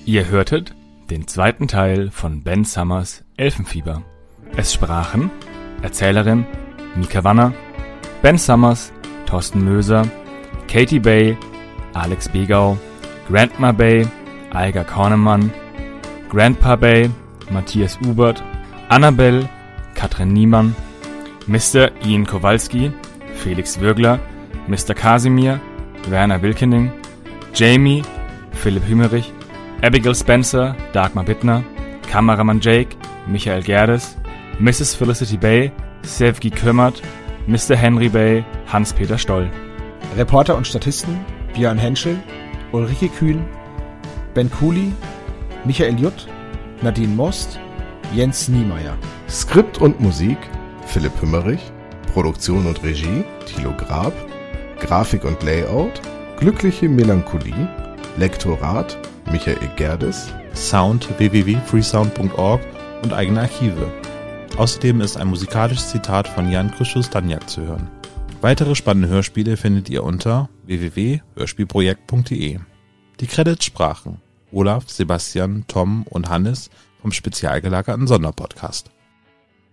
Ihr hörtet den zweiten Teil von Ben Summers Elfenfieber. Es sprachen Erzählerin Mika Wanner, Ben Summers, Thorsten Möser, Katie Bay, Alex Begau, Grandma Bay, Alga Kornemann, Grandpa Bay, Matthias Ubert, Annabelle, Katrin Niemann, Mr. Ian Kowalski, Felix Würgler, Mr. Kasimir, Werner Wilkening, Jamie, Philipp Hümerich, Abigail Spencer, Dagmar Bittner, Kameramann Jake, Michael Gerdes, Mrs. Felicity Bay, Sevgi Kümmert, Mr. Henry Bay, Hans-Peter Stoll. Reporter und Statisten Björn Henschel, Ulrike Kühn, Ben Cooley, Michael Jutt, Nadine Most, Jens Niemeyer. Skript und Musik Philipp Hümmerich, Produktion und Regie Thilo Grab, Grafik und Layout Glückliche Melancholie, Lektorat Michael Gerdes, Sound www.freesound.org und eigene Archive. Außerdem ist ein musikalisches Zitat von Jan Krzysztof-Staniak zu hören. Weitere spannende Hörspiele findet ihr unter www.hörspielprojekt.de. Die Credits sprachen Olaf, Sebastian, Tom und Hannes vom spezial gelagerten Sonderpodcast.